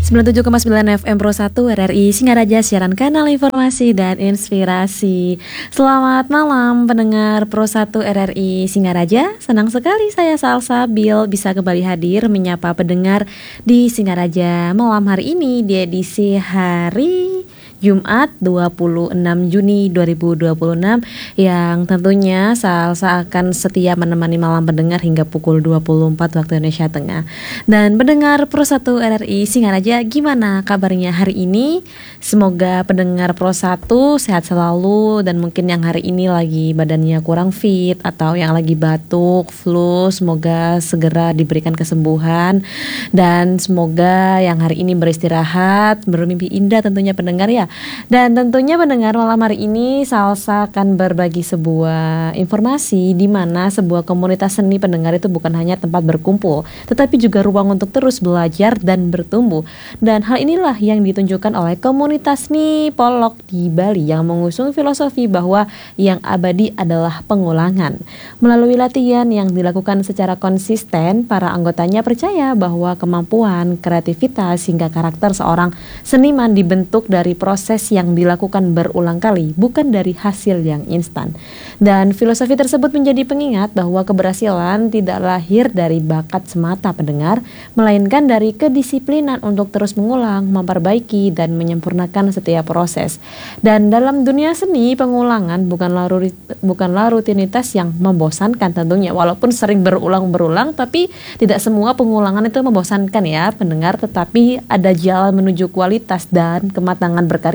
97,9 FM Pro 1 RRI Singaraja, siaran kanal informasi dan inspirasi. Selamat malam pendengar Pro 1 RRI Singaraja. Senang sekali saya Salsabil bisa kembali hadir menyapa pendengar di Singaraja malam hari ini di edisi hari Jumat 26 Juni 2026 yang tentunya Salsa akan setia menemani malam pendengar hingga pukul 24 waktu Indonesia Tengah. Dan pendengar Pro 1 RRI Singaraja, gimana kabarnya hari ini? Semoga pendengar Pro 1 sehat selalu, dan mungkin yang hari ini lagi badannya kurang fit atau yang lagi batuk, flu, semoga segera diberikan kesembuhan, dan semoga yang hari ini beristirahat, bermimpi indah tentunya pendengar ya. Dan tentunya pendengar, malam hari ini Salsa akan berbagi sebuah informasi di mana sebuah komunitas seni pendengar itu bukan hanya tempat berkumpul, tetapi juga ruang untuk terus belajar dan bertumbuh. Dan hal inilah yang ditunjukkan oleh komunitas seni Polok di Bali yang mengusung filosofi bahwa yang abadi adalah pengulangan. Melalui latihan yang dilakukan secara konsisten, para anggotanya percaya bahwa kemampuan, kreativitas, hingga karakter seorang seniman dibentuk dari proses yang dilakukan berulang kali, bukan dari hasil yang instan. Dan filosofi tersebut menjadi pengingat bahwa keberhasilan tidak lahir dari bakat semata pendengar, melainkan dari kedisiplinan untuk terus mengulang, memperbaiki, dan menyempurnakan setiap proses. Dan dalam dunia seni, pengulangan bukanlah rutinitas yang membosankan tentunya, walaupun sering berulang-berulang, tapi tidak semua pengulangan itu membosankan ya pendengar, tetapi ada jalan menuju kualitas dan kematangan berkarya.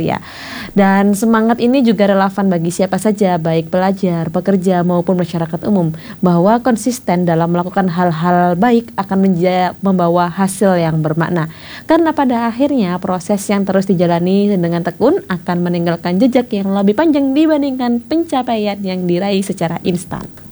Dan semangat ini juga relevan bagi siapa saja, baik pelajar, pekerja maupun masyarakat umum, bahwa konsisten dalam melakukan hal-hal baik akan membawa hasil yang bermakna. Karena pada akhirnya proses yang terus dijalani dengan tekun akan meninggalkan jejak yang lebih panjang dibandingkan pencapaian yang diraih secara instan.